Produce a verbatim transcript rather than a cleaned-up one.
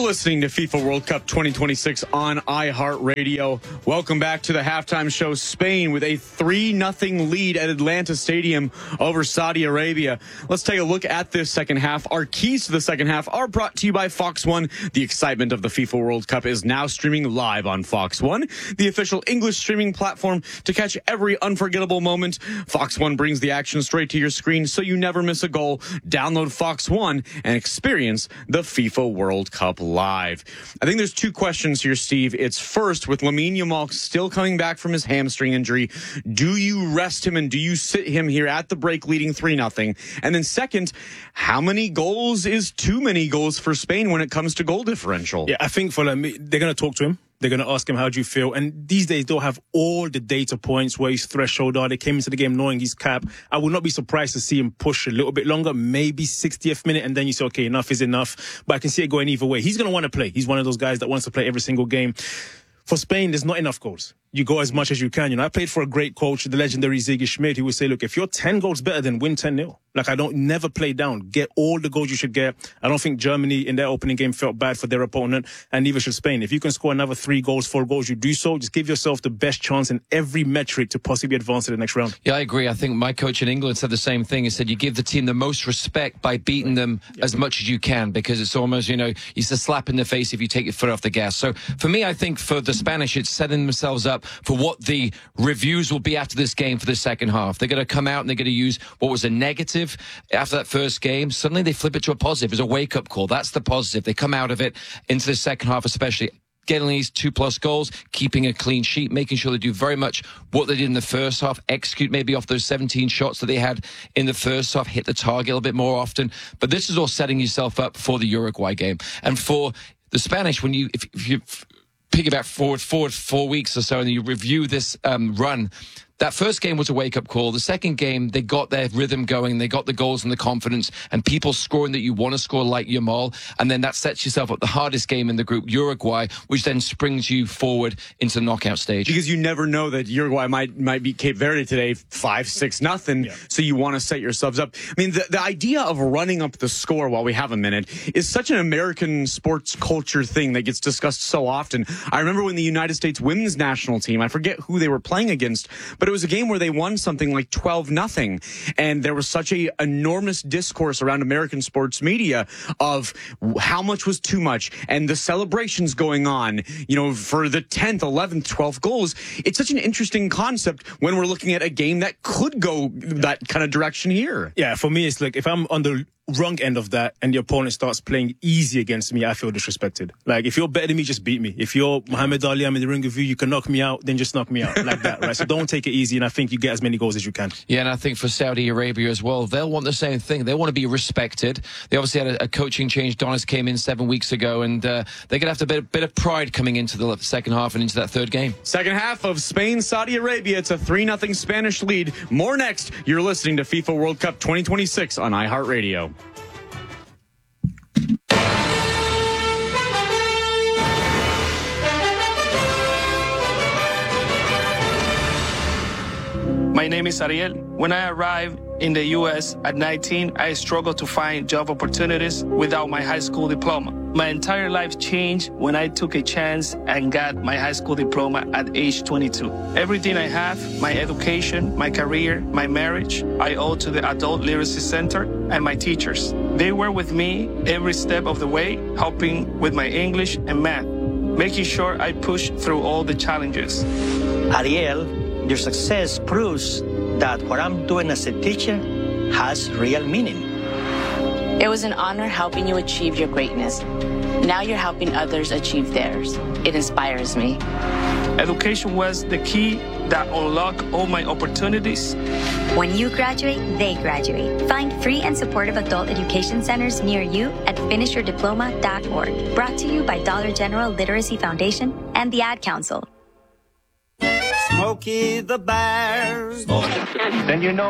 listening to FIFA World Cup twenty twenty-six on iHeartRadio. Welcome back to the halftime show. Spain with a three nothing lead at Atlanta Stadium over Saudi Arabia. Let's take a look at this second half. Our keys to the second half are brought to you by Fox One. The excitement of the FIFA World Cup is now streaming live on Fox One, the official English streaming platform to catch every unforgettable moment. Fox One brings the action straight to your screen so you never miss a goal. Download Fox One and experience the FIFA World Cup live. I think there's two questions here, Steve. It's first, with Lamine Yamal still coming back from his hamstring injury, do you rest him and do you sit him here at the break leading three nothing? And then second, how many goals is too many goals for Spain when it comes to goal differential? Yeah, I think for Lamine, they're going to talk to him. They're going to ask him, how do you feel? And these days, they'll have all the data points, where his threshold are. They came into the game knowing his cap. I would not be surprised to see him push a little bit longer, maybe sixtieth minute, and then you say, okay, enough is enough. But I can see it going either way. He's going to want to play. He's one of those guys that wants to play every single game. For Spain, there's not enough goals. You go as much as you can. You know, I played for a great coach, the legendary Ziggy Schmidt. He would say, look, if you're ten goals better, then win ten nil. Like, I don't never play down. Get all the goals you should get. I don't think Germany in their opening game felt bad for their opponent, and neither should Spain. If you can score another three goals, four goals, you do so. Just give yourself the best chance in every metric to possibly advance to the next round. Yeah, I agree. I think my coach in England said the same thing. He said you give the team the most respect by beating them yeah. as much as you can, because it's almost, you know, it's a slap in the face if you take your foot off the gas. So for me, I think for the Spanish, it's setting themselves up for what the reviews will be after this game for the second half. They're going to come out and they're going to use what was a negative after that first game. Suddenly they flip it to a positive. It's a wake-up call. That's the positive. They come out of it into the second half, especially getting these two-plus goals, keeping a clean sheet, making sure they do very much what they did in the first half, execute maybe off those seventeen shots that they had in the first half, hit the target a little bit more often. But this is all setting yourself up for the Uruguay game. And for the Spanish, when you, if, if you piggyback forward, forward four weeks or so, and you review this um, run, that first game was a wake-up call. The second game, they got their rhythm going. They got the goals and the confidence, and people scoring that you want to score like Yamal. And then that sets yourself up the hardest game in the group, Uruguay, which then springs you forward into the knockout stage. Because you never know that Uruguay might might beat Cape Verde today five, six, nothing. Yeah. So you want to set yourselves up. I mean, the, the idea of running up the score while we have a minute is such an American sports culture thing that gets discussed so often. I remember when the United States women's national team, I forget who they were playing against, but it was a game where they won something like twelve nothing, and there was such a enormous discourse around American sports media of how much was too much and the celebrations going on, you know, for the tenth, eleventh, twelfth goals. It's such an interesting concept when we're looking at a game that could go that kind of direction here. Yeah, for me, it's like, if I'm on the wrong end of that and the opponent starts playing easy against me, I feel disrespected. Like, if you're better than me, just beat me. If you're Muhammad Ali, I'm in the ring of you, you can knock me out, then just knock me out like that, right? So don't take it easy, and I think you get as many goals as you can. Yeah, and I think for Saudi Arabia as well, they'll want the same thing. They want to be respected. They obviously had a, a coaching change. Donis came in seven weeks ago, and uh, they're going to have a bit, bit of pride coming into the second half and into that third game. Second half of Spain, Saudi Arabia. It's a three nothing Spanish lead. More next. You're listening to FIFA World Cup twenty twenty-six on iHeartRadio. My name is Ariel. When I arrived in the U S at nineteen, I struggled to find job opportunities without my high school diploma. My entire life changed when I took a chance and got my high school diploma at age twenty-two. Everything I have, my education, my career, my marriage, I owe to the Adult Literacy Center and my teachers. They were with me every step of the way, helping with my English and math, making sure I pushed through all the challenges. Ariel, your success proves that what I'm doing as a teacher has real meaning. It was an honor helping you achieve your greatness. Now you're helping others achieve theirs. It inspires me. Education was the key that unlocked all my opportunities. When you graduate, they graduate. Find free and supportive adult education centers near you at finish your diploma dot org. Brought to you by Dollar General Literacy Foundation and the Ad Council. Smokey the Bear. Then you know